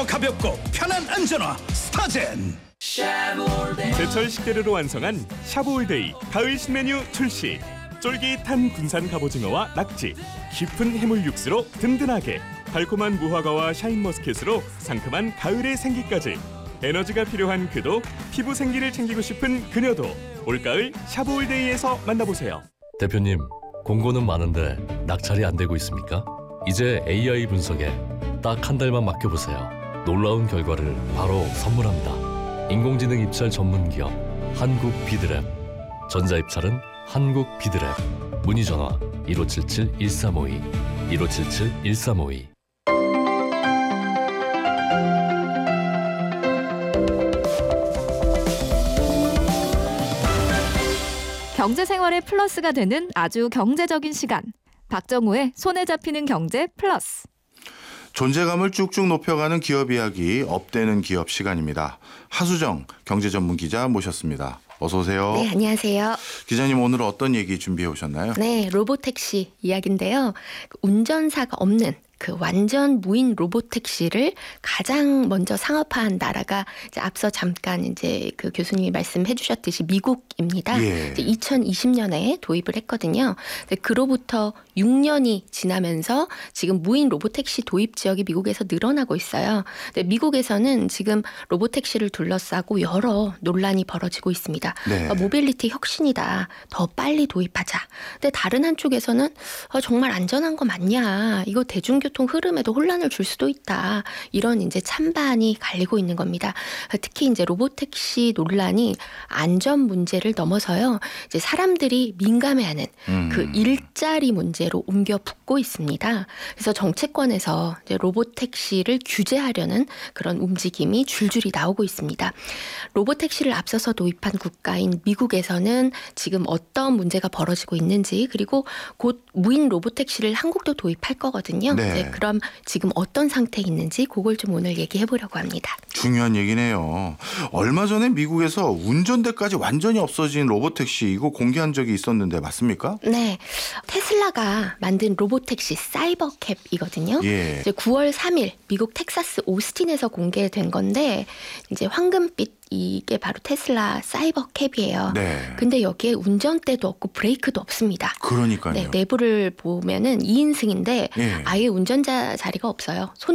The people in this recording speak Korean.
더 가볍고 편한 안전화 스타젠. 제철 식재료로 완성한 샤브올데이 가을 신메뉴 출시. 쫄깃한 군산 갑오징어와 낙지, 깊은 해물 육수로 든든하게, 달콤한 무화과와 샤인머스켓으로 상큼한 가을의 생기까지. 에너지가 필요한 그도, 피부 생기를 챙기고 싶은 그녀도 올가을 샤브올데이에서 만나보세요. 대표님, 공고는 많은데 낙찰이 안 되고 있습니까? 이제 AI 분석에 딱 한 달만 맡겨보세요. 놀라운 결과를 바로 선물합니다. 인공지능 입찰 전문 기업 한국비드랩. 전자입찰은 한국비드랩. 문의 전화 1577-1352 1577-1352. 경제생활의 플러스가 되는 아주 경제적인 시간. 박정우의 손에 잡히는 경제 플러스. 존재감을 쭉쭉 높여가는 기업 이야기, 업되는 기업 시간입니다. 하수정 경제전문기자 모셨습니다. 어서 오세요. 네, 안녕하세요. 기자님, 오늘 어떤 얘기 준비해 오셨나요? 네, 로보택시 이야기인데요. 운전사가 없는 그 완전 무인 로보택시를 가장 먼저 상업화한 나라가 이제 앞서 잠깐 이제 그 교수님이 말씀해 주셨듯이 미국입니다. 예. 이제 2020년에 도입을 했거든요. 그로부터 6년이 지나면서 지금 무인 로보택시 도입 지역이 미국에서 늘어나고 있어요. 근데 미국에서는 지금 로보택시를 둘러싸고 여러 논란이 벌어지고 있습니다. 네. 모빌리티 혁신이다. 더 빨리 도입하자. 근데 다른 한쪽에서는 정말 안전한 거 맞냐. 이거 대중교통 흐름에도 혼란을 줄 수도 있다. 이런 이제 찬반이 갈리고 있는 겁니다. 특히 이제 로보택시 논란이 안전 문제를 넘어서요. 이제 사람들이 민감해하는 그 일자리 문제로 옮겨 붙고 있습니다. 그래서 정치권에서 이제 로보택시를 규제하려는 그런 움직임이 줄줄이 나오고 있습니다. 로보택시를 앞서서 도입한 국가인 미국에서는 지금 어떤 문제가 벌어지고 있는지, 그리고 곧 무인 로보택시를 한국도 도입할 거거든요. 네. 네, 그럼 지금 어떤 상태에 있는지 그걸 좀 오늘 얘기해 보려고 합니다. 중요한 얘기네요. 얼마 전에 미국에서 운전대까지 완전히 없어진 로보택시, 이거 공개한 적이 있었는데 맞습니까? 네, 테슬라가 만든 로보택시 사이버캡이거든요. 예. 이제 9월 3일 미국 텍사스 오스틴에서 공개된 건데, 이제 황금빛 이게 바로 테슬라 사이버캡이에요. 네. 근데 여기에 운전대도 없고 브레이크도 없습니다. 그러니까요. 네, 내부를 보면은 2인승인데 예. 아예 운전자 자리가 없어요.